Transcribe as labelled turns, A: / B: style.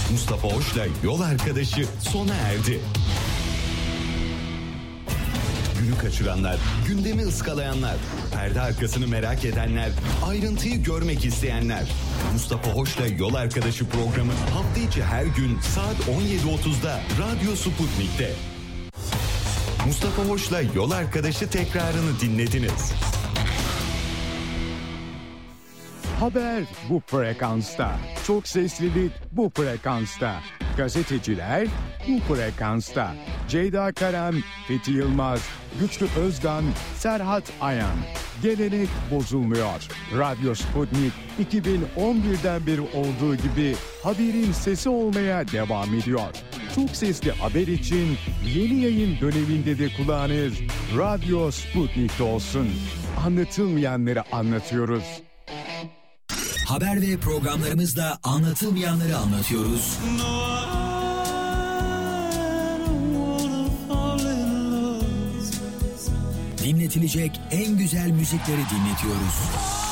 A: Mustafa Hoş'la Yol Arkadaşı sona erdi. Günü kaçıranlar, gündemi ıskalayanlar, perde arkasını merak edenler, ayrıntıyı görmek isteyenler. Mustafa Hoş'la Yol Arkadaşı programı hafta içi her gün saat 17.30'da Radyo Sputnik'te. Mustafa Hoş'la Yol Arkadaşı tekrarını dinlediniz.
B: Haber bu frekansta. Çok seslilik bu frekansta. Gazeteciler bu frekansta. Ceyda Karan, Fethi Yılmaz, Güçlü Özgan, Serhat Ayan. Gelenek bozulmuyor. Radyo Sputnik 2011'den beri olduğu gibi haberin sesi olmaya devam ediyor. Çok sesli haber için yeni yayın döneminde de kulağınız Radyo Sputnik'te olsun. Anlatılmayanları anlatıyoruz.
C: Haber ve programlarımızla anlatılmayanları anlatıyoruz. Dinletilecek en güzel müzikleri dinletiyoruz.